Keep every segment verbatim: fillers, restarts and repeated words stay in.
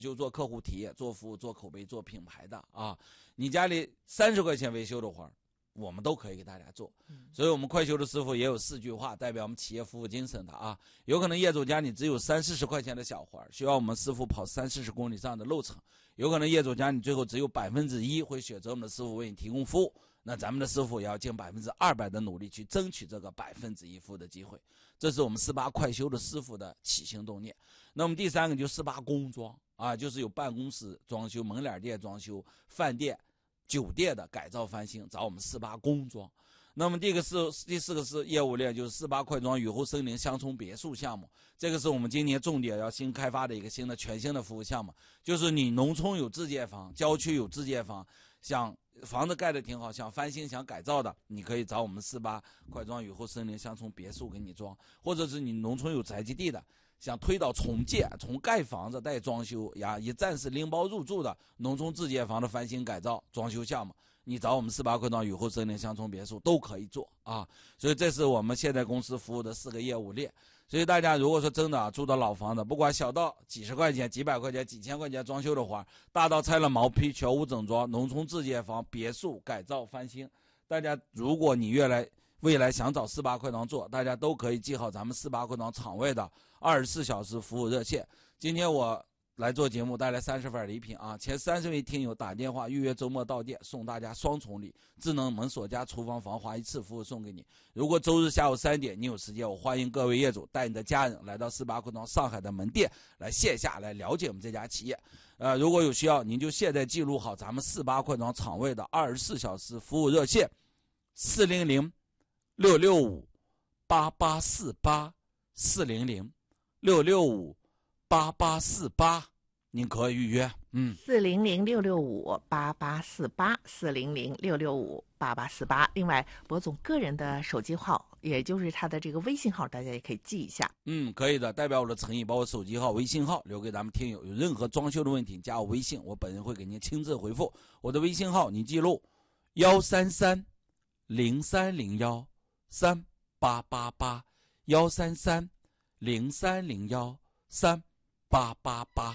就做客户体验、做服务、做口碑、做品牌的啊。你家里三十块钱维修的活儿，我们都可以给大家做。所以我们快修的师傅也有四句话代表我们企业服务精神的啊。有可能业主家里只有三四十块钱的小活儿，需要我们师傅跑三四十公里上的路程。有可能业主家里最后只有百分之一会选择我们的师傅为你提供服务，那咱们的师傅也要尽百分之二百的努力去争取这个百分之一服务的机会。这是我们四八快修的师傅的起心动念。那么第三个就四八工装啊，就是有办公室装修、门脸店装修、饭店、酒店的改造翻新，找我们四八工装。那么第个是第四个是业务链，就是四八快装雨后森林乡村别墅项目，这个是我们今年重点要新开发的一个新的全新的服务项目，就是你农村有自建房，郊区有自建房，想房子盖得挺好，想翻新想改造的，你可以找我们四八快装雨后森林乡村别墅给你装，或者是你农村有宅基地的，想推倒重建，从盖房子带装修呀，以暂时拎包入住的农村自建房的翻新改造装修项目，你找我们四八快装雨后森林乡村别墅都可以做啊。所以这是我们现在公司服务的四个业务链。所以大家如果说真的啊，住到老房子，不管小到几十块钱、几百块钱、几千块钱装修的话，大到拆了毛坯、全屋整装、农村自建房、别墅改造翻新，大家如果你越来未来想找四八快装做，大家都可以记好咱们四八快装场外的二十四小时服务热线。今天我来做节目带来三十份礼品啊，前三十位听友打电话预约周末到店，送大家双重礼，智能门锁加厨房防滑一次服务送给你。如果周日下午三点你有时间，我欢迎各位业主带你的家人来到四八快装上海的门店，来线下来了解我们这家企业。呃，如果有需要，您就现在记录好咱们四八快装场外的二十四小时服务热线：四零零六六五八八四八四零零六六五八八四八。您可以预约，嗯， 四零零六六五八八四八，四零零六六五八八四八。另外，博总个人的手机号，也就是他的这个微信号，大家也可以记一下。 嗯，可以的，代表我的诚意，把我手机号、微信号留给咱们听友。有任何装修的问题，加我微信，我本人会给您亲自回复。我的微信号你记录：幺三三零三零幺三八八八，幺三三零三零幺三八八八。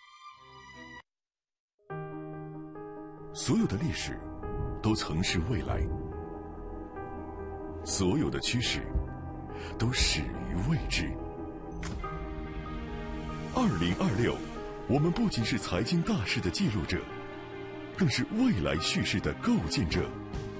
所有的历史都曾是未来，所有的趋势都始于未知。二零二六，我们不仅是财经大事的记录者，更是未来叙事的构建者。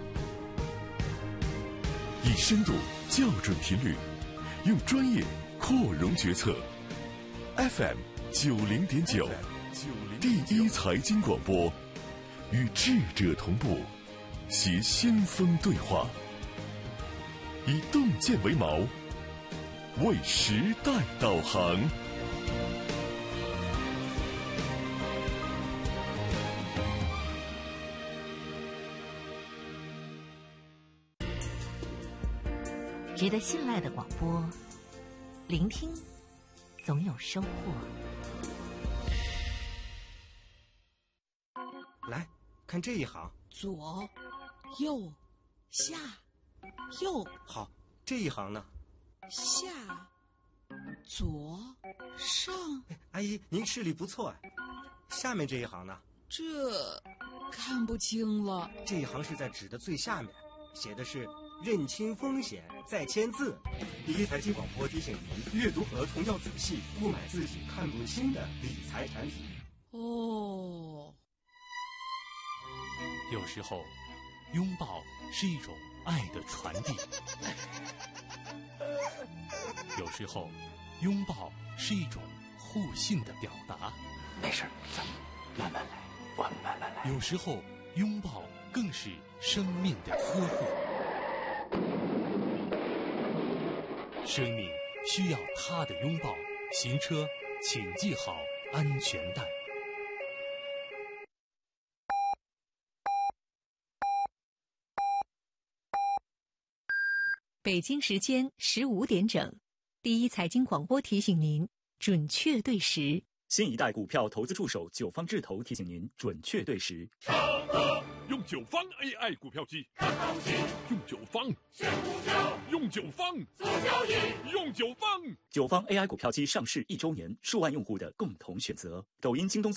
以深度校准频率，用专业扩容决策。F M 九零点九，第一财经广播。与智者同步，携先锋对话，以洞见为锚，为时代导航。 值得信赖的广播，聆听总有收获。 来看这一行， 左右下右。 好，这一行呢？ 下左上。 阿姨，您视力不错哎。下面这一行呢？ 这看不清了。 这一行是在纸的最下面，写的是认清风险再签字。第一财经广播提醒您，阅读合同要仔细，不买自己看不清的理财产品。 哦。 有时候，拥抱是一种爱的传递；有时候，拥抱是一种互信的表达。 没事，咱们慢慢来，我们慢慢来。 有时候，拥抱更是生命的呵护。生命需要他的拥抱，行车请系好安全带。 北京时间十五点整，第一财经广播提醒您准确对时。 新一代股票投资助手九方智投提醒您准确对时。 用九方 A I 股票机，看行情，用九方选股票，用九方做交易，用九方。 九方 A I 股票机上市一周年，数万用户的共同选择。抖音、京东。